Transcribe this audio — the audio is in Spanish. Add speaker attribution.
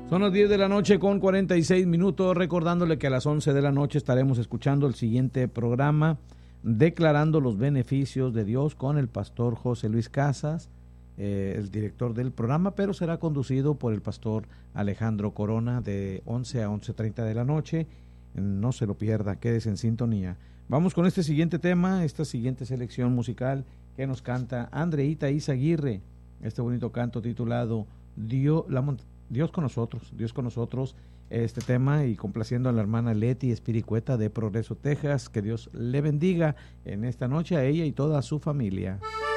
Speaker 1: Son las 10 de la noche con 46 minutos, recordándole que a las 11 de la noche estaremos escuchando el siguiente programa, Declarando los Beneficios de Dios, con el pastor José Luis Casas, el director del programa, pero será conducido por el pastor Alejandro Corona de 11 a 11:30 de la noche. No se lo pierda, quédese en sintonía. Vamos con este siguiente tema, esta siguiente selección musical que nos canta Andreita Izaguirre, este bonito canto titulado Dios con nosotros, este tema, y complaciendo a la hermana Leti Espiricueta de Progreso, Texas. Que Dios le bendiga en esta noche a ella y toda su familia.